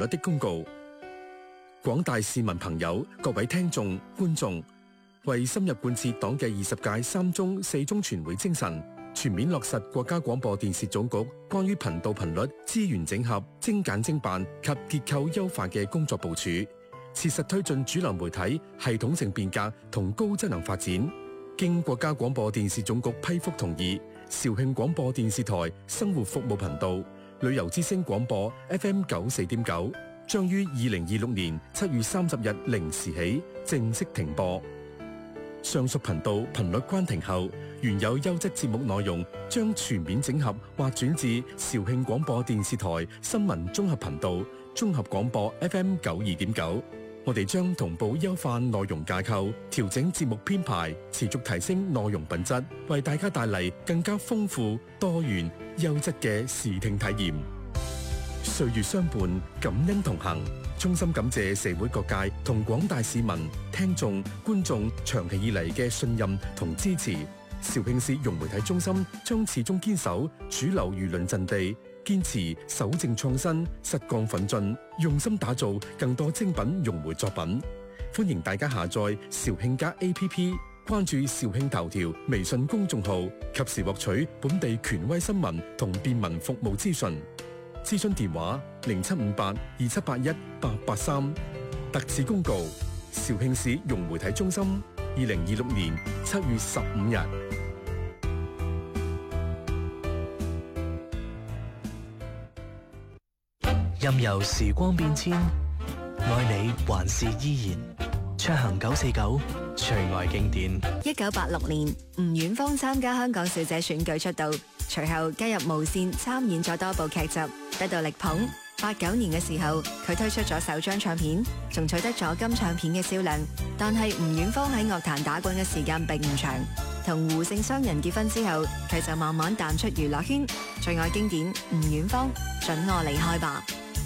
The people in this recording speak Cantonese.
率的公告。廣大市民朋友、各位聽眾、觀眾，為深入貫徹黨嘅20屆3中4中全會精神，全面落實國家廣播電視總局關於頻道頻率資源整合、精簡精辦及結構優化嘅工作部署，切實推進主流媒體系統性變革同高質能發展。經國家廣播電視總局批復同意，肇慶廣播電視台生活服務頻道、旅遊之聲廣播 FM 94.9將於2026年7月30日零時起正式停播。上述頻道頻率關停後，原有優質節目內容將全面整合或轉至肇慶廣播電視台新聞綜合頻道綜合廣播 FM 92.9。我哋將同步優化內容架構，調整節目編排，持續提升內容品質，為大家帶嚟更加豐富、多元、優質嘅視聽體驗。歲月相伴，感恩同行。衷心感謝社會各界同廣大市民、聽眾、觀眾長期以嚟嘅信任同支持。肇慶市融媒體中心將始終堅守主流輿論陣地，堅持守正創新、實幹奮進，用心打造更多精品融媒作品。歡迎大家下載肇慶+APP， 關注肇慶頭條微信公眾號，及時獲取本地權威新聞同便民服務資訊。諮詢電話075827818883。特此公告：肇慶市融媒體中心2026年7月15日。 任由時光變遷，愛你還是依然。卓行949，最愛經典。 1986年，吳婉芳參加香港小姐選舉出道，隨後加入無線參演咗多部劇集，得到力捧。89年嘅時候，佢推出咗首張唱片，仲取得咗金唱片嘅銷量。但係吳婉芳喺樂壇打滾嘅時間並唔長，同胡姓商人結婚之後，佢就慢慢淡出娛樂圈。最愛經典，吳婉芳，准我離開吧。